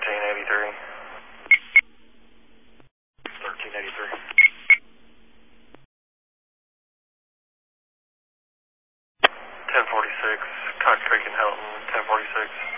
1383. 1383. Ten 46, Cox Creek and Helton, 1046.